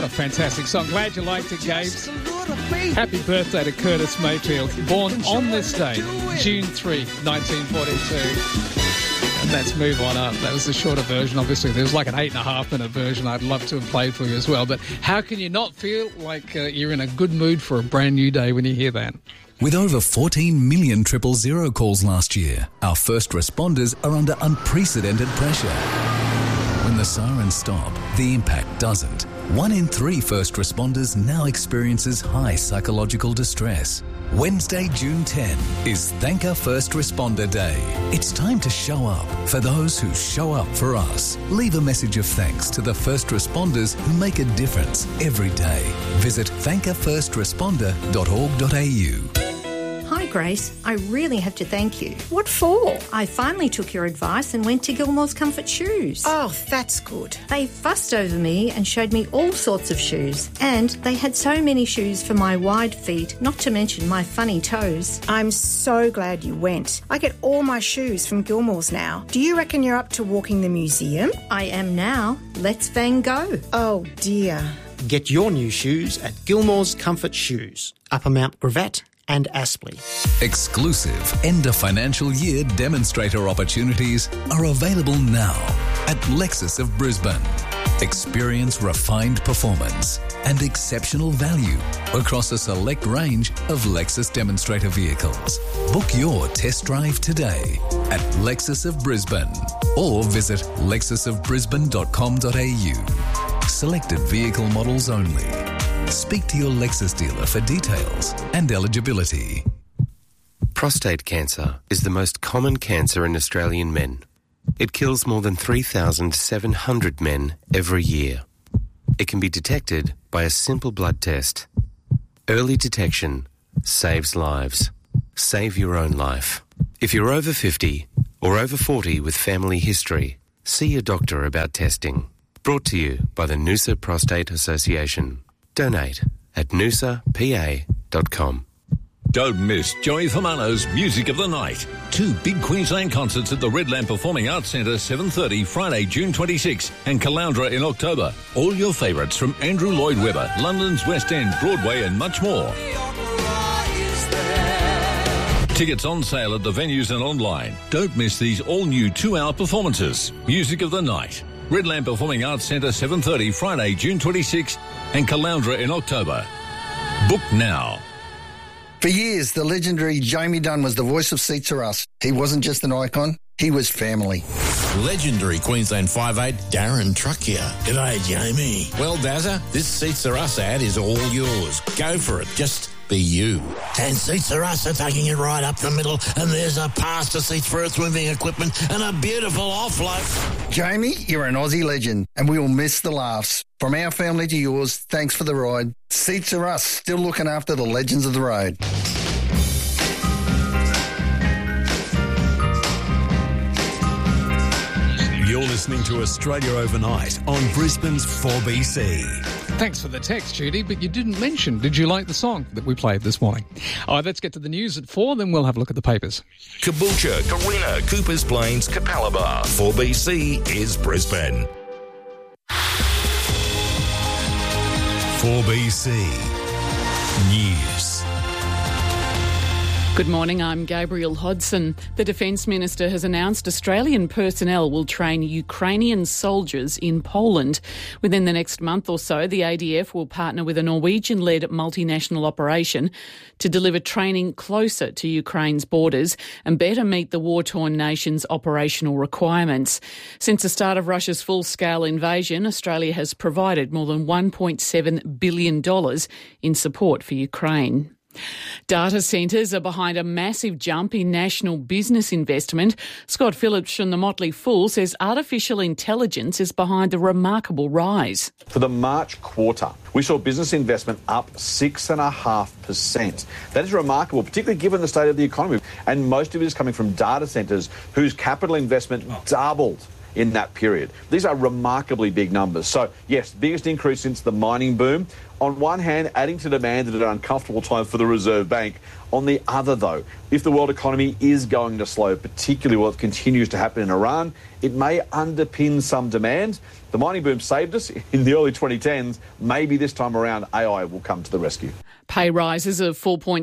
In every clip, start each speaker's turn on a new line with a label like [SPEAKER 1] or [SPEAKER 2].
[SPEAKER 1] What a fantastic song. Glad you liked it, Gabe. Happy birthday to Curtis Mayfield, born on this day, June 3, 1942. And let's move on up. That was the shorter version, obviously. There was like an 8.5-minute version I'd love to have played for you as well. But how can you not feel like you're in a good mood for a brand new day when you hear that?
[SPEAKER 2] With over 14 million 000 calls last year, our first responders are under unprecedented pressure. When the sirens stop, the impact doesn't. 1 in 3 first responders now experiences high psychological distress. Wednesday, June 10 is Thank Our First Responder Day. It's time to show up for those who show up for us. Leave a message of thanks to the first responders who make a difference every day. Visit thankourfirstresponder.org.au.
[SPEAKER 3] Hi Grace, I really have to thank you.
[SPEAKER 4] What for?
[SPEAKER 3] I finally took your advice and went to Gilmore's Comfort Shoes.
[SPEAKER 4] Oh, that's good.
[SPEAKER 3] They fussed over me and showed me all sorts of shoes. And they had so many shoes for my wide feet, not to mention my funny toes.
[SPEAKER 4] I'm so glad you went. I get all my shoes from Gilmore's now. Do you reckon you're up to walking the museum?
[SPEAKER 3] I am now. Let's Van Gogh.
[SPEAKER 4] Oh dear.
[SPEAKER 5] Get your new shoes at Gilmore's Comfort Shoes, Upper Mount Gravatt and Aspley.
[SPEAKER 2] Exclusive end of financial year demonstrator opportunities are available now at Lexus of Brisbane. Experience refined performance and exceptional value across a select range of Lexus demonstrator vehicles. Book your test drive today at Lexus of Brisbane or visit lexusofbrisbane.com.au. Selected vehicle models only. Speak to your Lexus dealer for details and eligibility.
[SPEAKER 6] Prostate cancer is the most common cancer in Australian men. It kills more than 3,700 men every year. It can be detected by a simple blood test. Early detection saves lives. Save your own life. If you're over 50 or over 40 with family history, see your doctor about testing. Brought to you by the Noosa Prostate Association. Donate at noosapa.com.
[SPEAKER 7] Don't miss Joey Famano's Music of the Night. 2 big Queensland concerts at the Redland Performing Arts Centre, 7:30, Friday, June 26, and Caloundra in October. All your favourites from Andrew Lloyd Webber, London's West End, Broadway and much more. Tickets on sale at the venues and online. Don't miss these all-new 2-hour performances. Music of the Night. Redland Performing Arts Centre, 7:30, Friday, June 26, and Caloundra in October. Book now.
[SPEAKER 8] For years, the legendary Jamie Dunn was the voice of Seats Are Us. He wasn't just an icon, he was family.
[SPEAKER 9] Legendary Queensland 5'8", Darren Truckier. G'day, Jamie. Well, Dazza, this Seats Are Us ad is all yours. Go for it. Just be you. And Seats Are Us are taking it right up the middle, and there's a pass to seats for earth moving equipment and a beautiful offload.
[SPEAKER 8] Jamie, you're an Aussie legend, and we will miss the laughs. From our family to yours, thanks for the ride. Seats Are Us, still looking after the legends of the road.
[SPEAKER 10] You're listening to Australia Overnight on Brisbane's 4BC.
[SPEAKER 1] Thanks for the text, Judy, but you didn't mention, did you like the song that we played this morning? All right, let's get to the news at 4, then we'll have a look at the papers.
[SPEAKER 10] Caboolture, Carina, Coopers Plains, Capalaba. 4BC is Brisbane. 4BC News.
[SPEAKER 11] Good morning, I'm Gabrielle Hodson. The Defence Minister has announced Australian personnel will train Ukrainian soldiers in Poland. Within the next month or so, the ADF will partner with a Norwegian-led multinational operation to deliver training closer to Ukraine's borders and better meet the war-torn nation's operational requirements. Since the start of Russia's full-scale invasion, Australia has provided more than $1.7 billion in support for Ukraine. Data centres are behind a massive jump in national business investment. Scott Phillips from the Motley Fool says artificial intelligence is behind the remarkable rise.
[SPEAKER 12] For the March quarter, we saw business investment up 6.5%. That is remarkable, particularly given the state of the economy. And most of it is coming from data centres whose capital investment doubled in that period. These are remarkably big numbers. So, yes, biggest increase since the mining boom. on one hand, adding to demand at an uncomfortable time for the Reserve Bank. On the other, though, if the world economy is going to slow, particularly what continues to happen in Iran, it may underpin some demand. The mining boom saved us in the early 2010s. Maybe this time around, AI will come to the rescue.
[SPEAKER 11] Pay rises of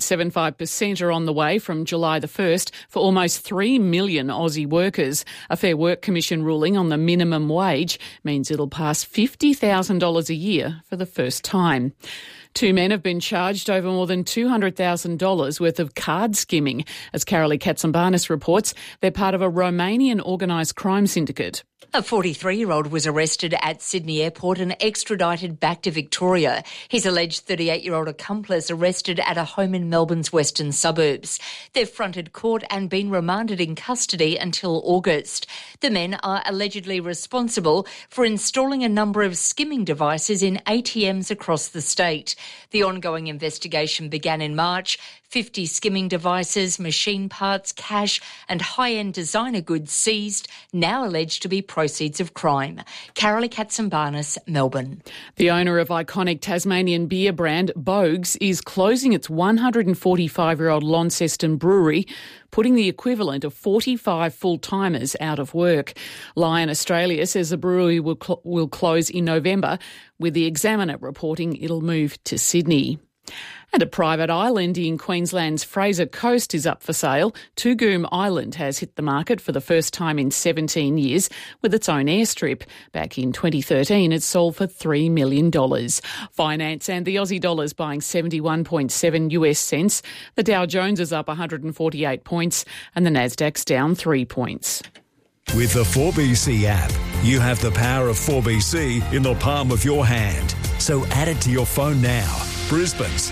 [SPEAKER 11] 4.75% are on the way from July the 1st for almost 3 million Aussie workers. A Fair Work Commission ruling on the minimum wage means it'll pass $50,000 a year for the first time. 2 men have been charged over more than $200,000 worth of card skimming. As Carolee Katsambanis reports, they're part of a Romanian organised crime syndicate.
[SPEAKER 13] A 43-year-old was arrested at Sydney Airport and extradited back to Victoria. His alleged 38-year-old accomplice arrested at a home in Melbourne's western suburbs. They've fronted court and been remanded in custody until August. The men are allegedly responsible for installing a number of skimming devices in ATMs across the state. The ongoing investigation began in March. 50 skimming devices, machine parts, cash and high-end designer goods seized, now alleged to be proceeds of crime. Carolee Katsambanis, Melbourne.
[SPEAKER 11] The owner of iconic Tasmanian beer brand Bogues is closing its 145-year-old Launceston brewery, putting the equivalent of 45 full-timers out of work. Lion Australia says the brewery will close in November, with the Examiner reporting it'll move to Sydney. And a private island in Queensland's Fraser Coast is up for sale. Toogoom Island has hit the market for the first time in 17 years with its own airstrip. Back in 2013, it sold for $3 million. Finance and the Aussie dollar's buying 71.7 US cents. The Dow Jones is up 148 points and the Nasdaq's down 3 points.
[SPEAKER 14] With the 4BC app, you have the power of 4BC in the palm of your hand. So add it to your phone now. Brisbane's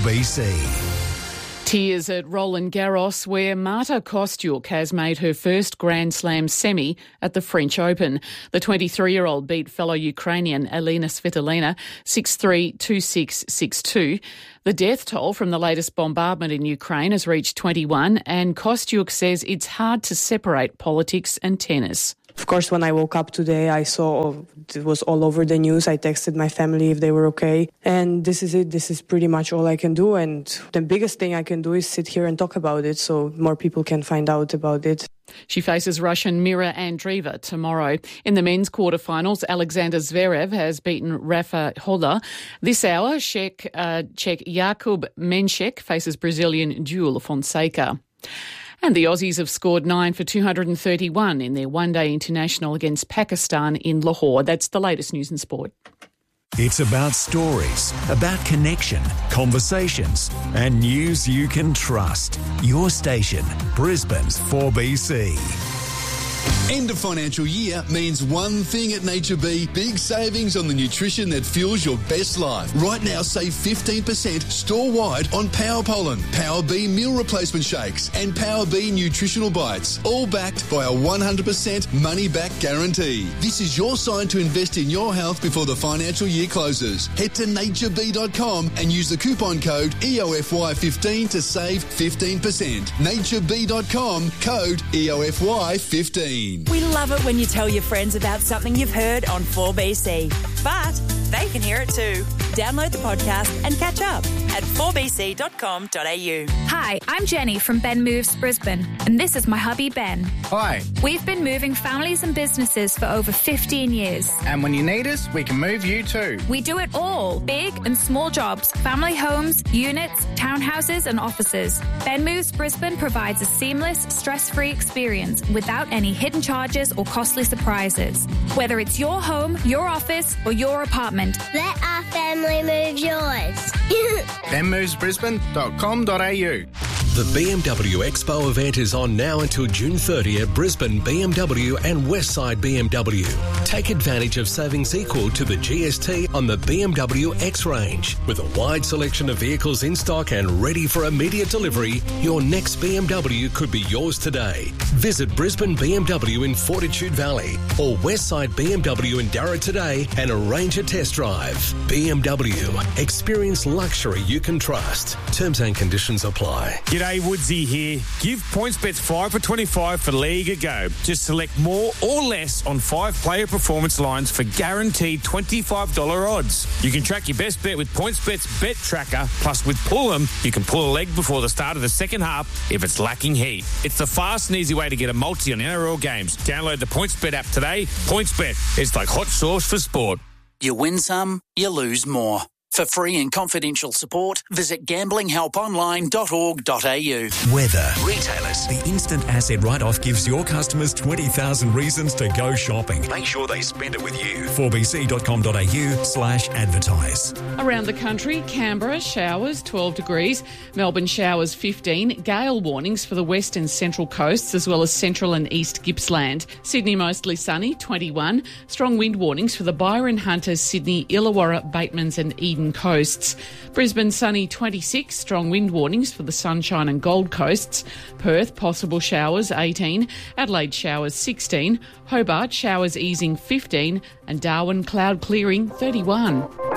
[SPEAKER 14] 4BC.
[SPEAKER 11] Tears at Roland Garros, where Marta Kostyuk has made her first Grand Slam semi at the French Open. The 23-year-old beat fellow Ukrainian Elena Svitolina 6-3, 2-6, 6-2. The death toll from the latest bombardment in Ukraine has reached 21, and Kostyuk says it's hard to separate politics and tennis.
[SPEAKER 15] Of course, when I woke up today, I saw it was all over the news. I texted my family if they were okay. And this is it. This is pretty much all I can do. And the biggest thing I can do is sit here and talk about it so more people can find out about it.
[SPEAKER 11] She faces Russian Mira Andreeva tomorrow. In the men's quarterfinals, Alexander Zverev has beaten Rafa Hoda. This hour, Czech Jakub Menšek faces Brazilian João Fonseca. And the Aussies have scored 9 for 231 in their one-day international against Pakistan in Lahore. That's the latest news and sport.
[SPEAKER 14] It's about stories, about connection, conversations, and news you can trust. Your station, Brisbane's 4BC.
[SPEAKER 16] End of financial year means one thing at Nature B, big savings on the nutrition that fuels your best life. Right now, save 15% store-wide on Power Pollen, Power B meal replacement shakes, and Power B nutritional bites, all backed by a 100% money-back guarantee. This is your sign to invest in your health before the financial year closes. Head to natureb.com and use the coupon code EOFY15 to save 15%. natureb.com, code EOFY15.
[SPEAKER 17] We love it when you tell your friends about something you've heard on 4BC. But they can hear it too. Download the podcast and catch up at 4bc.com.au.
[SPEAKER 18] Hi, I'm Jenny from Ben Moves Brisbane, and this is my hubby Ben.
[SPEAKER 19] Hi.
[SPEAKER 18] We've been moving families and businesses for over 15 years.
[SPEAKER 19] And when you need us, we can move you too.
[SPEAKER 18] We do it all, big and small jobs, family homes, units, townhouses and offices. Ben Moves Brisbane provides a seamless, stress-free experience without any hidden charges or costly surprises. Whether it's your home, your office or your apartment,
[SPEAKER 20] let our family move yours.
[SPEAKER 19] benmovesbrisbane.com.au.
[SPEAKER 21] The BMW Expo event is on now until June 30 at Brisbane BMW and Westside BMW. Take advantage of savings equal to the GST on the BMW X range. With a wide selection of vehicles in stock and ready for immediate delivery, your next BMW could be yours today. Visit Brisbane BMW in Fortitude Valley or Westside BMW in Darra today and arrange a test drive. BMW. Experience luxury you can trust. Terms and conditions apply.
[SPEAKER 19] G'day,
[SPEAKER 3] G'day, Woodsy here. Give PointsBets 5 for 25 for League a go. Just select more or less on 5 player performance lines for guaranteed $25 odds. You can track your best bet with PointsBet's Bet Tracker. Plus, with Pull 'em, you can pull a leg before the start of the second half if it's lacking heat. It's the fast and easy way to get a multi on NRL games. Download the PointsBet app today. PointsBet, it's like hot sauce for sport.
[SPEAKER 22] You win some, you lose more. For free and confidential support, visit gamblinghelponline.org.au.
[SPEAKER 14] Weather.
[SPEAKER 21] Retailers.
[SPEAKER 14] The instant asset write-off gives your customers 20,000 reasons to go shopping.
[SPEAKER 21] Make sure they spend it with you.
[SPEAKER 14] 4bc.com.au/advertise.
[SPEAKER 11] Around the country, Canberra, showers, 12 degrees. Melbourne, showers, 15. Gale warnings for the west and central coasts, as well as central and east Gippsland. Sydney, mostly sunny, 21. Strong wind warnings for the Byron, Hunter, Sydney, Illawarra, Batemans and Eden coasts. Brisbane, sunny, 26. Strong wind warnings for the Sunshine and Gold Coasts. Perth, possible showers, 18. Adelaide, showers, 16. Hobart, showers easing, 15. And Darwin, cloud clearing, 31.